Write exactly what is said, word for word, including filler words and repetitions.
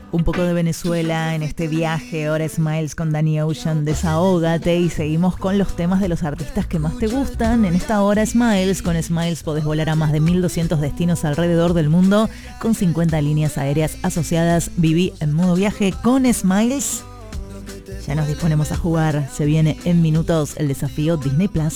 Un poco de Venezuela en este viaje. Ahora Smiles con Danny Ocean, Desahógate. Y seguimos con los temas de los artistas que más te gustan. En esta hora Smiles. Con Smiles podés volar a más de mil doscientos destinos alrededor del mundo con cincuenta líneas aéreas asociadas. Viví en modo viaje con Smiles. Ya nos disponemos a jugar. Se viene en minutos el desafío Disney Plus.